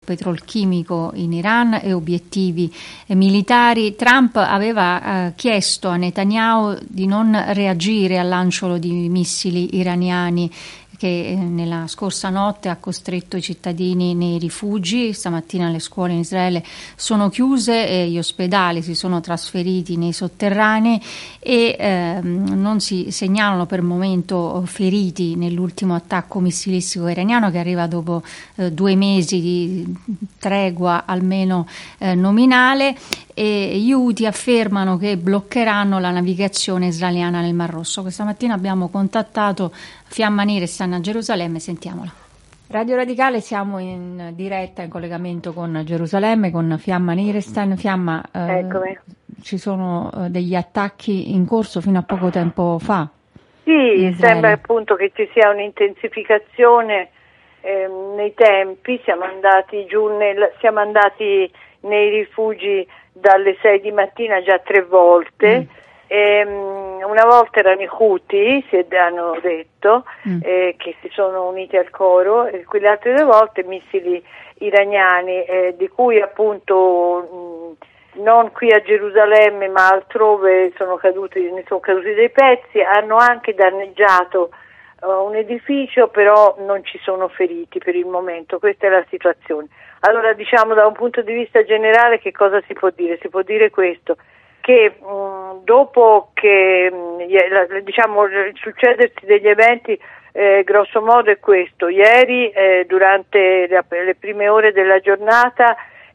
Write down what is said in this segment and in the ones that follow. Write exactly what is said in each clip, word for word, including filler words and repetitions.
petrolchimico in Iran e obiettivi eh, militari. Trump aveva eh, chiesto a Netanyahu di non reagire al lancio di missili iraniani che eh, nella scorsa notte ha costretto i cittadini nei rifugi. Stamattina le scuole in Israele sono chiuse e gli ospedali si sono trasferiti nei sotterranei e ehm, non si segnalano per il momento feriti nell'ultimo attacco missilistico iraniano, che arriva dopo eh, due mesi di tregua almeno eh, nominale, e gli Houthi affermano che bloccheranno la navigazione israeliana nel Mar Rosso. Questa mattina abbiamo contattato Fiamma Nera, stanno a Gerusalemme, sentiamola. Radio Radicale, siamo in diretta, in collegamento con Gerusalemme, con Fiamma Nirestan. Fiamma, eh, ci sono eh, degli attacchi in corso fino a poco tempo fa? Sì, sembra appunto che ci sia un'intensificazione eh, nei tempi. Siamo andati giù nel, siamo andati nei rifugi dalle sei di mattina già tre volte. Mm. E, um, una volta erano i Houthi, si hanno detto, mm. eh, che si sono uniti al coro, e quelle altre due volte missili iraniani, eh, di cui appunto mh, non qui a Gerusalemme ma altrove sono caduti, ne sono caduti dei pezzi, hanno anche danneggiato uh, un edificio, però non ci sono feriti per il momento. Questa è la situazione. Allora, diciamo, da un punto di vista generale, che cosa si può dire? Si può dire questo, che mh, dopo che mh, diciamo il succedersi degli eventi eh, grosso modo è questo: ieri eh, durante la, le prime ore della giornata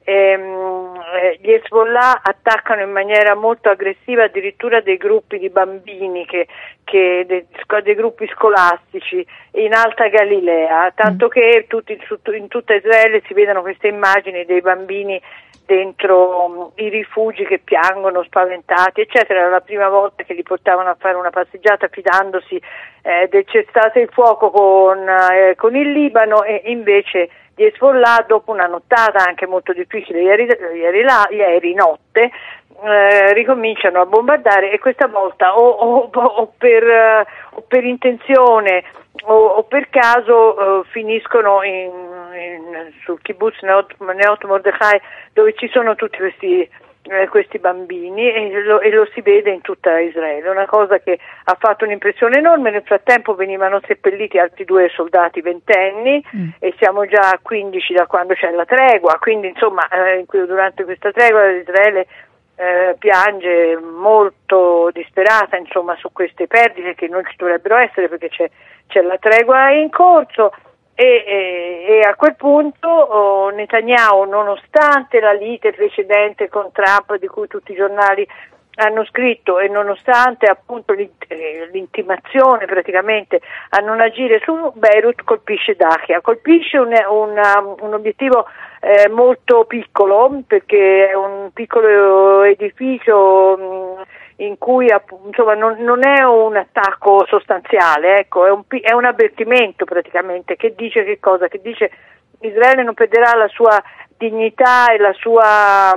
ehm, eh, gli Hezbollah attaccano in maniera molto aggressiva addirittura dei gruppi di bambini, che, che dei, dei gruppi scolastici in Alta Galilea, tanto che tutti, in tutta Israele si vedono queste immagini dei bambini dentro um, i rifugi che piangono spaventati, eccetera. Era la prima volta che li portavano a fare una passeggiata fidandosi eh, del cessate il fuoco con, eh, con il Libano, e invece gli Hezbollah, dopo una nottata anche molto difficile ieri, ieri, la, ieri notte, eh, ricominciano a bombardare, e questa volta o, o, o, per, uh, o per intenzione o, o per caso uh, finiscono in, in, sul kibbutz Neot, Neot Mordechai, dove ci sono tutti questi eh, questi bambini, e lo, e lo si vede in tutta Israele. Una cosa che ha fatto un'impressione enorme. Nel frattempo venivano seppelliti altri due soldati ventenni, mm. e siamo già a quindici da quando c'è la tregua, quindi insomma eh, durante questa tregua Israele eh, piange molto disperata, insomma, su queste perdite che non ci dovrebbero essere, perché c'è, c'è la tregua in corso. E, e, e a quel punto oh, Netanyahu, nonostante la lite precedente con Trump di cui tutti i giornali hanno scritto, e nonostante appunto l'intimazione praticamente a non agire su Beirut, colpisce Dahia, colpisce un, una, un obiettivo eh, molto piccolo, perché è un piccolo edificio mh, in cui insomma non, non è un attacco sostanziale, ecco, è un, è un avvertimento praticamente, che dice che cosa? Che dice Israele non perderà la sua dignità e la sua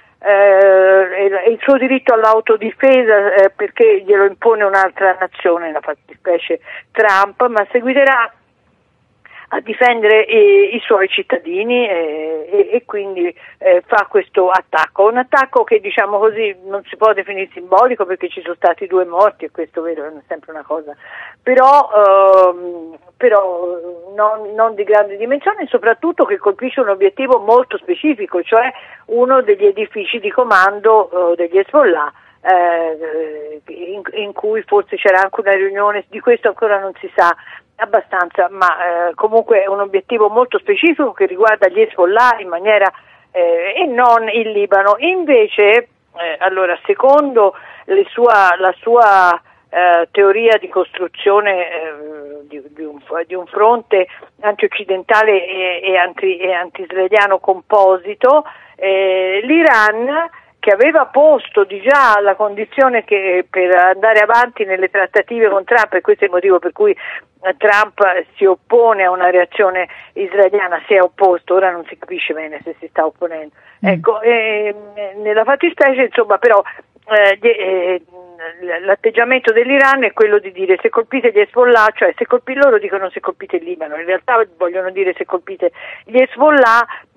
eh, il suo diritto all'autodifesa eh, perché glielo impone un'altra nazione, la fattispecie Trump, ma seguiterà a difendere i, i suoi cittadini e, e, e quindi eh, fa questo attacco, un attacco che, diciamo così, non si può definire simbolico, perché ci sono stati due morti, e questo vero è sempre una cosa, però, ehm, però non, non di grande dimensione, e soprattutto che colpisce un obiettivo molto specifico, cioè uno degli edifici di comando eh, degli Hezbollah, eh, in, in cui forse c'era anche una riunione, di questo ancora non si sa abbastanza, ma eh, comunque è un obiettivo molto specifico che riguarda gli Hezbollah in maniera eh, e non il Libano. Invece, eh, allora, secondo le sua, la sua eh, teoria di costruzione eh, di, di, un, di un fronte anti-occidentale e, e, anti, e anti-israeliano composito, eh, l'Iran, che aveva posto di già la condizione che per andare avanti nelle trattative con Trump, e questo è il motivo per cui Trump si oppone a una reazione israeliana, si è opposto, ora non si capisce bene se si sta opponendo. Mm. Ecco, eh, nella fattispecie, insomma, però eh, eh, l'atteggiamento dell'Iran è quello di dire: se colpite gli Hezbollah, cioè se colpite, loro dicono se colpite il Libano, in realtà vogliono dire se colpite gli Hezbollah,